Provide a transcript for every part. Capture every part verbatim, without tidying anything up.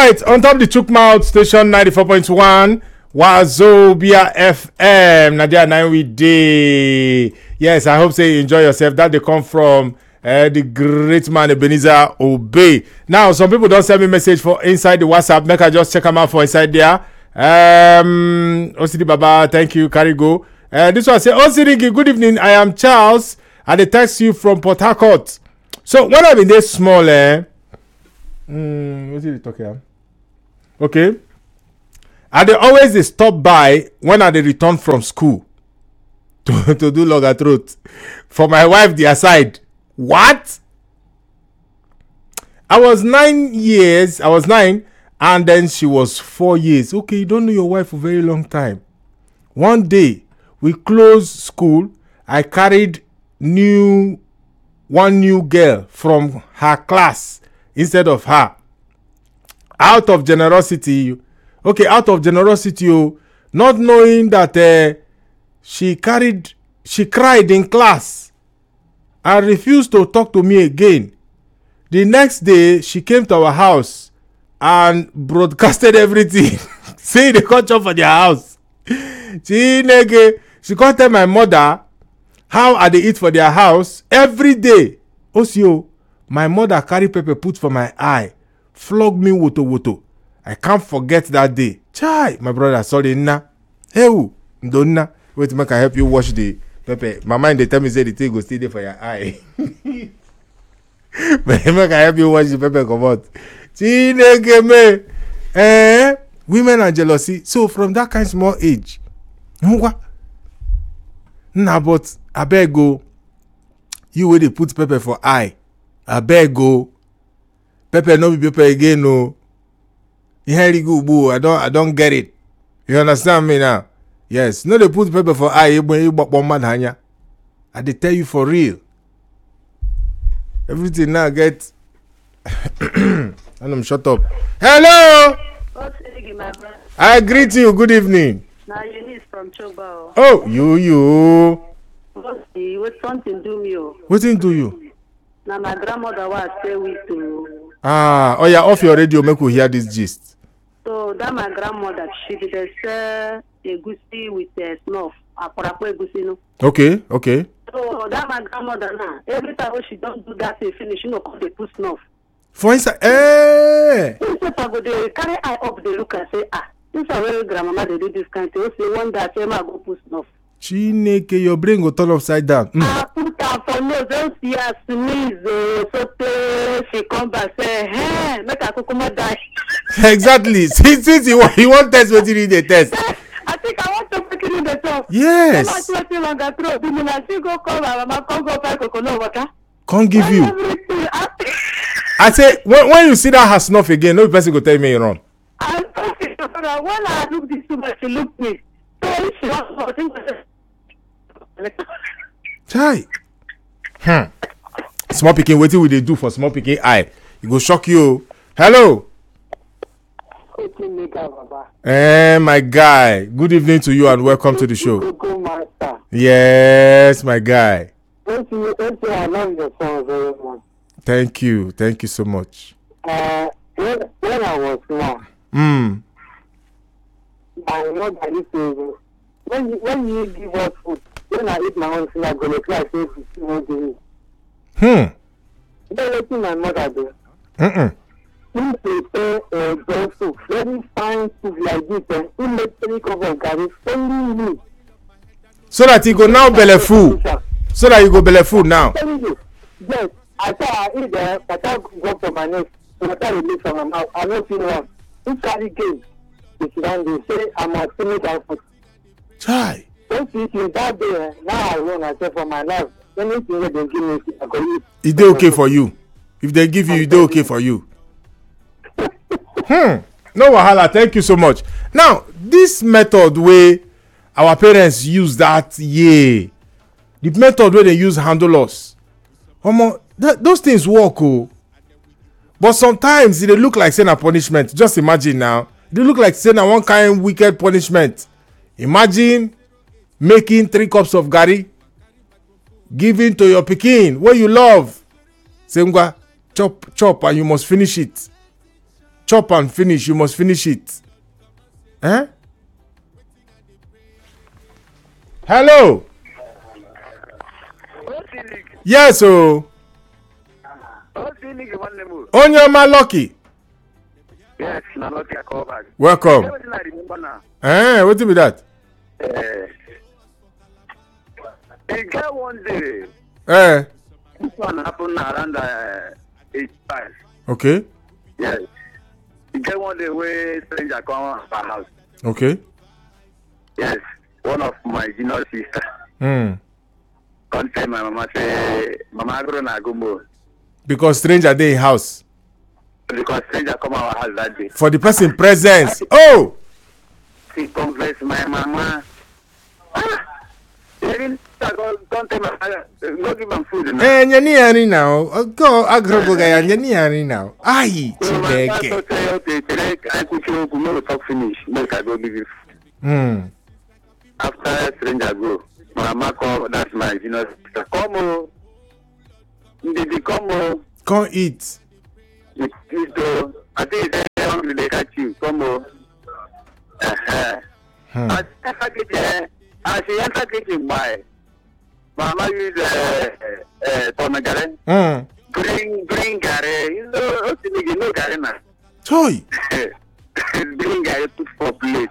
right, on top of the Chukmouth station ninety-four point one, Wazobia F M. Nadia nine we day. Yes, I hope so you enjoy yourself. That they come from uh, the great man Ebenezer Obey. Now, some people don't send me message for inside the WhatsApp. Make I just check them out for inside there. Um, Osidi Baba, thank you. Carry go. Uh, this one say, Osidi, good evening. I am Charles, and they text you from Port Harcourt. So when I've been there small, eh? Mm, what did you talk here? Okay. And they always they stop by when I they return from school to, to do longer throat. For my wife, their side. What? I was nine years. I was nine. And then she was four years. Okay, you don't know your wife for a very long time. One day, we closed school. I carried new one new girl from her class instead of her. Out of generosity. Okay, out of generosity, oh, not knowing that uh, she carried, she cried in class and refused to talk to me again. The next day, she came to our house and broadcasted everything. Say they cut off for their house. She she can't tell my mother how are they eat for their house every day. Also, my mother carry pepper put for my eye, flog me woto woto. I can't forget that day. Chai, my brother, sorry, na. Hey, who? Donna. Wait, make I help you wash the pepper. My mind, they tell me say the thing go stay there for your eye. But make I help you wash the pepper, come out. Me. Eh? Women are jealousy. So from that kind of small age, what? Nah, but I beg go. You where they put pepper for eye. I beg go. Pepper no be pepper again, no. Here go, boo. I don't, I don't get it. You understand me now? Yes. No, they put pepper for eye. When you bought mad hanya, I they tell you for real. Everything now get. And I'm shut up. Hello. I greet you. Good evening. Now you need from Choba. Oh, you, you. What something do me? What thing do you? Now my grandmother was stay with you. Ah, oh yeah, off your radio, make we hear this gist. So that my grandmother, she did sell egusi with a snuff. Okay, okay. So that my grandmother now, every time she don't do that, they finish, you know, they put snuff. For instance, eh. They carry eye up, they look and say, ah, this is where grandmama they do this kind of thing. Say one that say, I go put snuff. Chineke, your brain go turn upside down. Mm. I put her for nose, don't see her sneeze, so she come back say, hey, make her kukuma die. Exactly. Since, since you want, you want test, what you need the test. I think I want to make it in the top. Yes. So much on the throat. You know, she go call her mama, come go buy coconut water. Can't give you. I say, when, when you see that her snuff again, no person go tell me you're wrong. I'm talking to her. When I look this too much, she look me. So she wants to Chai. Hmm. Small picking, what will they do for small picking eye? It go shock you. Hello. Eh, my guy. Good evening to you and welcome to the show. Yes, my guy. Thank you. Thank you so much. Uh, when, when I was small, mm. my mother used to, when you, when you give us food, when I eat my own food, I'm going to try to say to see what they eat. Hmm. Then what my mother do? Mm-mm. He prepare a bread soup, very fine soup like this, and he make three cups of garri, only me. So that you go now belly full. So that you go belly full now. Yes, I thought I eat there, but I go from my neck, so I release from my mouth. I don't feel one. He carry game. It's down there, say I'm a finish that food. Chai. Don't see it that day, now I run, I say for my life. Anything that they give me, I go eat. Is they okay for you? If they give you, is they okay for you? Hmm. No wahala. Thank you so much. Now, this method where our parents use that, yeah, the method where they use handle us, um, that, those things work, oh. But sometimes they look like saying a punishment. Just imagine now, they look like saying a one kind wicked punishment. Imagine making three cups of garri, giving to your pikin what you love. Say, chop, chop, and you must finish it. chop and finish, you must finish it. Eh? Hello. Yes, oh. Onyema Lucky. Yes, na Lucky I call back. Welcome. I remember now. Eh, what be that? Uh, a girl one day. Eh. This one happened around uh, eighty-five. Okay. Yes. The girl one day where stranger come to our house. Okay. Yes. One of my junior sister. Hmm. Come tell my mama say, Mama I go na go more. Because stranger dey in house. Because stranger come our house that day. For the person presence. Oh! She confess my mama. Ah! Even don't tell my father, no give him food now. Eh, nyani yani now. Go agrogo ga nyani yani now. Ai, chideke. So say okay, today I could show you no talk finish. Make I go give you food. Hmm. After stranger go, my mama call, that's my junior sister. Come on. They come on. Come eat. You eat though. I think they're hungry, they catch you. Come on. Uh-huh. Hmm. I enter kitchen, I see enter kitchen by. Mama use uh, uh, Tonagare. Hmm. Green, green gare. You know, what's the nigga? You know gare now. Toy. Green gare put for plate.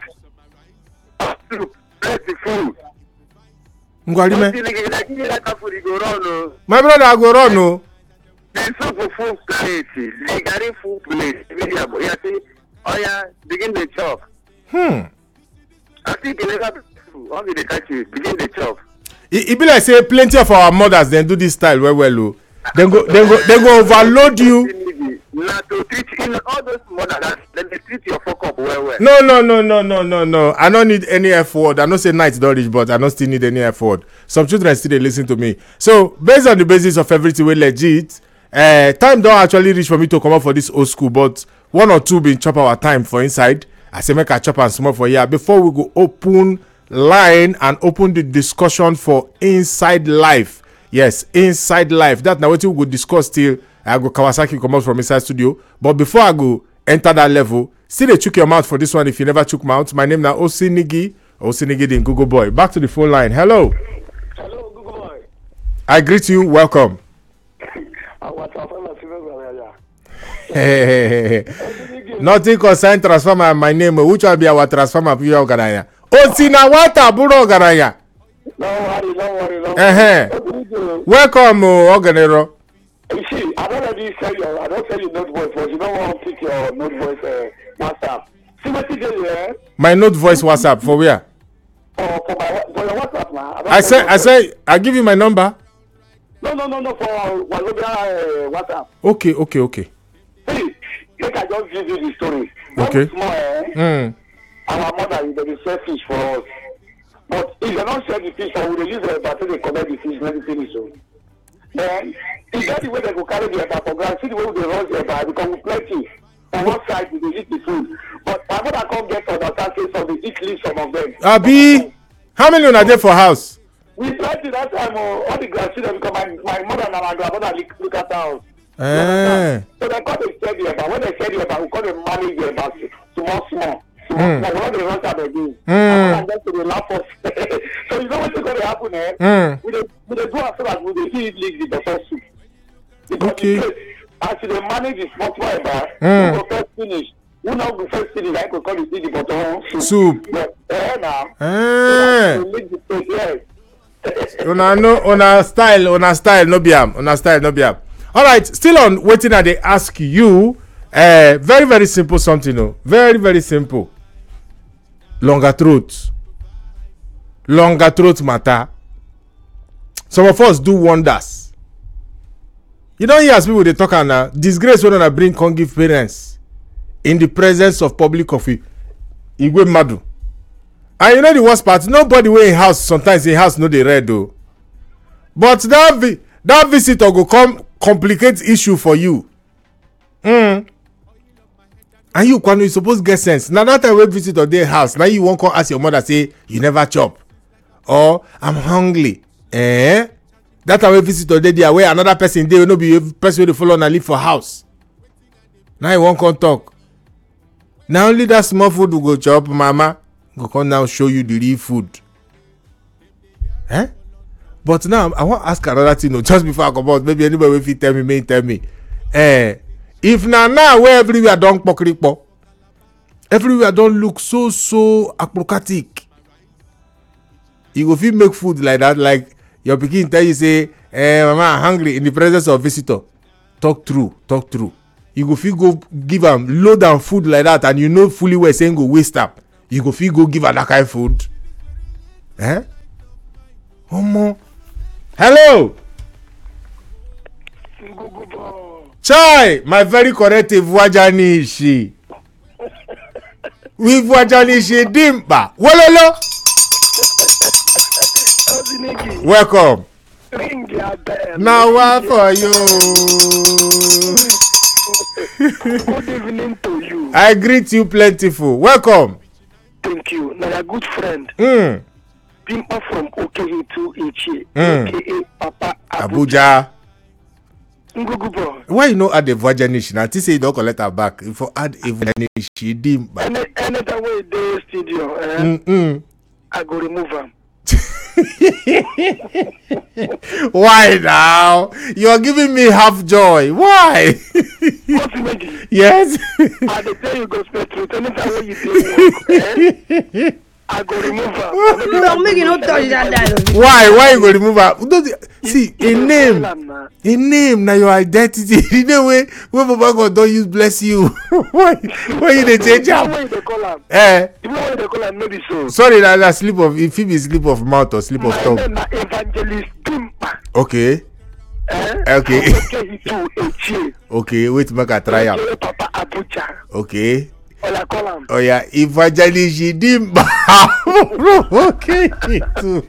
Soup, plenty food. Ngwali What's me. the nigga? Like, you like a food, you go round, no. My brother I go run no. The soup for full plate. The gare full plate. You see, oh yeah, begin the chop. Hmm. I think you never only the catch you begin the chop. It, it be like say plenty of our mothers then do this style well well oh. Then go then go then go overload you. Not to treat in all those mothers, then they treat your fuck up well well. No no no no no no no. I don't need any effort. I don't say night don't reach, but I don't still need any effort. Some children still they listen to me. So based on the basis of everything we legit, uh, time don't actually reach for me to come up for this old school, but one or two been chop our time for inside. I say make a chop and small for here before we go open line and open the discussion for inside life. Yes, inside life. That now what we go discuss till I go Kawasaki come out from inside studio. But before I go enter that level, still they chook your mouth for this one if you never chook mouth. My name now Osinigi. Osinigi in Google Boy. Back to the phone line. Hello. Hello, Google Boy. I greet you. Welcome. Nothing concern transformer my name. Which will be our transformer for your Ganaya? Osina wata buro Ganaya. Don't worry, don't worry, don't worry. Welcome, Oganero. You see, I don't already sell your, I don't sell your note voice, but you don't want to pick your note voice uh, WhatsApp. See what you do here? My note voice WhatsApp for where? Oh, for my for your WhatsApp now. I, I say, I say, I give you my number. No, no, no, no, for Wazobia uh, WhatsApp. Okay, okay, okay. See, make I just give you the story. Okay. Small, eh? Mm. Our mother is the sell fish for us. But if they don't sell the fish, I will use the battery to collect the fish, let me finish. So. Then, if that's the way they go carry the eba for ground, see the way they run the eba, because we plenty. On one side, we dey eat the food. But my mother come get understand say some dey eat leave some of them. Abi, how many are there for house? We plenty that time, oh, all the grandchildren, because my, my mother and my grandmother look, look at house. Eh. So they come to sell the eba. When they sell the eba, we come to manage the eba small, small. So mm. Like when they run out again, mm. and then to the laugh us. So you know what's going to happen, eh? Mm. We dey we dey do as well as we dey see it leak the bottom soup. Because okay. The place, as they manage the small eba, mm. we go first finish. We now go first finish. I go call it the bottom soup. Soup. But eh now. Eh. So leak the place, yes. Una no, una style, una style, no be am, una style, no be am. All right, still on waiting. I they ask you. Uh, very very simple something, no, very very simple. Longer throat, longer throat matter. Some of us do wonders. You don't hear as people they talk and uh, disgrace when I bring can't give parents in the presence of public coffee. Igwe madu. And you know the worst part, nobody wey in house sometimes in house no dey read though. But that vi that visitor go come complicate issue for you. Mm. And you kwanu you suppose get sense. Now that time wey visitor dey house, now you wan come ask your mother say you never chop or I'm hungry. Eh? That time wey visitor dey there where another person dey no be person wey dey follow una live for house. Now you wan come talk. Now only that small food will go chop, mama. Go come now show you the real food. Eh? But now I want to ask another thing. No, just before I come out, maybe anybody will fit tell me, may tell me. Eh, if now now where everywhere don't pokripo, everywhere don't look so so apocalyptic. You go fit make food like that, like your pikin tell you say, eh, mama, I'm hungry in the presence of visitor. Talk true, talk true. You go fit go give am load am food like that, and you know fully well saying go waste am. You go fit go give am that kind of food. Eh? Omo. Hello. Chai, my very correct Ivuajanishi. Ivuajanishi dimba. Wololo. Welcome. Now what for you? Good evening to you. I greet you plentiful. Welcome. Thank you. Now a good friend. Mm. Dimpa from Okehi to Ichi. Mm. aka Papa Abuja. Abuja. Why you know add the Vajanish? Now, say you don't collect her back. If you add a Vajanish, dimba. Any anytime way the studio, eh, Mm-mm. I go remove them. Why now? You are giving me half joy. Why? What's the matter? Yes. I dey tell you gospel truth. Anytime way you do work, eh, I go remove them. Don't make you no touch that dialogue. Why? Why you go remove her? Don't you- See, a name, a name, now your identity. The name where when Baba God don't use bless you. Why? Why you dey change The am? way they call am. Eh? The way they call am no be so. Sorry, that that slip of if it be slip of mouth or slip of My tongue. name na Evangelist Dimpa. Okay, Eh? Okay. Okehi to Ichi. okay. Wait, make I try am. aka Papa Abuja. Okay. Ola call am. Oh yeah, Evangelist Dimba. Okay, too.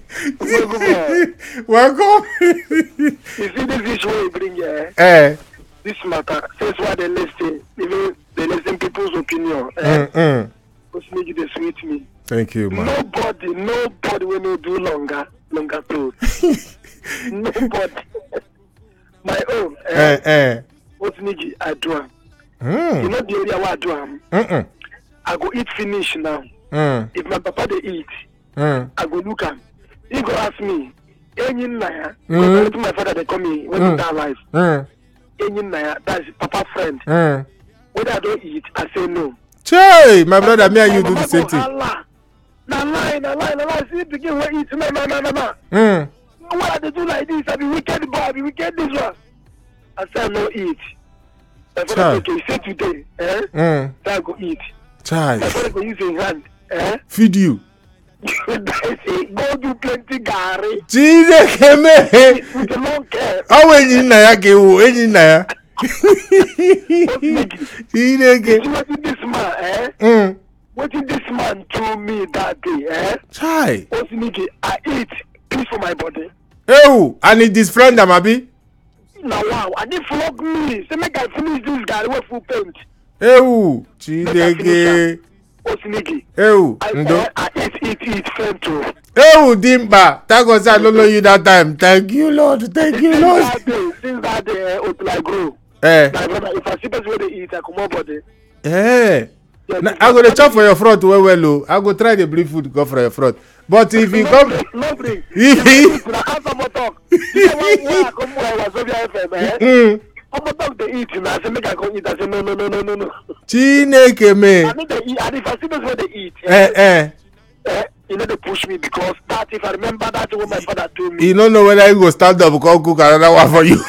Welcome. You see this issue you bring here, Eh. this matter, since why they listen, even they listen people's opinion. Eh? Mm, mm. Just make it sweet me. Thank you, man. Nobody, nobody will not do longer, longer clothes. Nobody. My own. Eh? Eh, eh. What's Niji? I do am. You Mm. know the area where I do am. Mm, I go eat finish now. mm, If my papa they eat, mm. I go look am. He go ask me, any naya? Mm. Because my father they call me when Mm. he die alive. Mm, Any naya? That's papa friend. mm. When I don't eat, I say no. Chey, my brother, me and you do the same thing. Na lie, na lie, na lie. See begin we eat. No, no, no, no, no. Mm. Why they do like this? I be wicked boy. I be wicked this one. I say I no eat. My father Child. say, okay, say today, eh? Mm. So I go eat. Chai, My father go use his hand, eh? feed you. I say, go do plenty gari Chineke me. with a long hair. Awo enyi nna ya ka ewu, enyi nna ya. What's making? See Chineke. what this man, eh? Mm. What did this man do me that day, eh? Chai. What's making? I eat peace for my body. Ewu, and it is friend am abi? Now wow, I did flog me. Say make I finish this guy with full paint. Ewu, Chineke. What's making? Ewu, I, ndo. I, I eat, eat, eat, friend too. Ewu, Dimba. Thank God I don't know you that time. Thank you, Lord. Thank you, Since Lord. that day, since that day, uh, until I grow. Eh, My brother, if I see person where they eat, I come up body. eh. Yeah, Na, I go to chop for your front well, well, oh. I go try the bring food go for your front. But if you no come, bring, no bring. If- Now answer more talk. You know why why I come where I was over F M, eh? mm, I'm more talk they eat. Now I say make I come eat. I say no, no, no, no, no, no. Chineke me. I mean they eat, and if I see those where they eat, Eh, eh. eh, you know they push me because that if I remember that what my father told me. You don't know whether you go stand up or cook another one for you.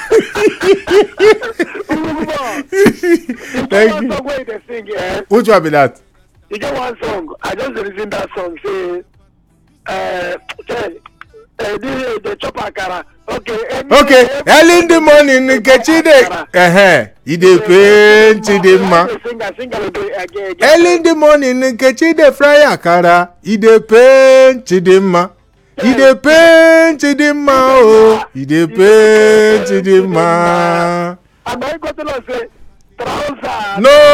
Thank One you. song where they sing, eh? Which one be that? You get one song. I just listen that song. Say, uh, say, uh, the the chop akara. Okay. any- Okay, every- early in the morning, Nkechi dey. Eh, he dey paint Chidinma. I sing, I sing a little again. again. Early in the morning, Nkechi dey fry akara. He dey paint Chidinma. He dey paint Chidinma, oh. He dey paint Chidinma. And I go to say, trouser. No.